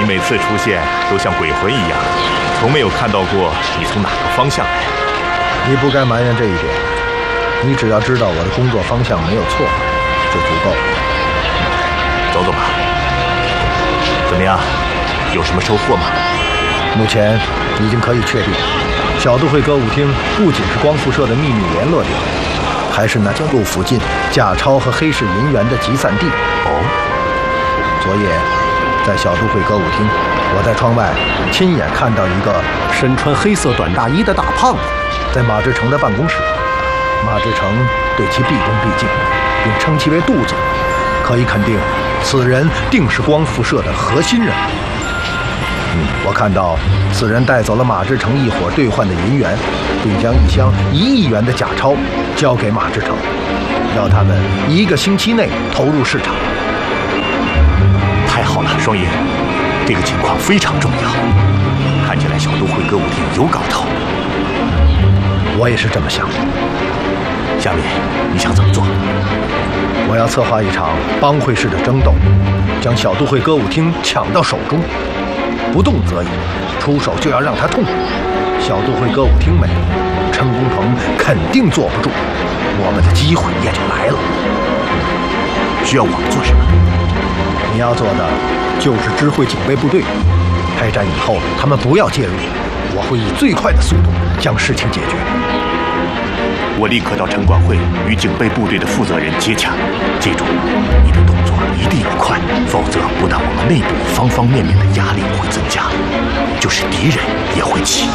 每次出现都像鬼魂一样，从没有看到过你从哪个方向来。 你不该埋怨这一点，你只要知道我的工作方向没有错，就足够了。 走走吧。怎么样？有什么收获吗？ 目前已经可以确定，小都会歌舞厅不仅是光复社的秘密联络点，还是那条路附近假钞和黑市银元的集散地。昨夜在小都会歌舞厅，我在窗外亲眼看到一个身穿黑色短大衣的大胖子，在马志成的办公室。马志成对其毕恭毕敬，并称其为杜总，可以肯定，此人定是光复社的核心人物。我看到此人带走了马志成一伙兑换的银元，并将一箱1亿元的假钞交给马志成，要他们1个星期内投入市场。 太好了，双爷，这个情况非常重要。看起来小都会歌舞厅有搞头。 我也是这么想的。 下面你想怎么做？ 我要策划一场帮会式的争斗，将小都会歌舞厅抢到手中。不动则已，出手就要让他痛。小都会歌舞厅没了，陈工棚肯定坐不住，我们的机会也就来了。 需要我们做什么？ 你要做的就是知会警备部队，开战以后他们不要介入，我会以最快的速度将事情解决。 我立刻到城管会与警备部队的负责人接洽，记住，你的动作一定要快，否则不但我们内部方方面面的压力会增加，就是敌人也会起疑。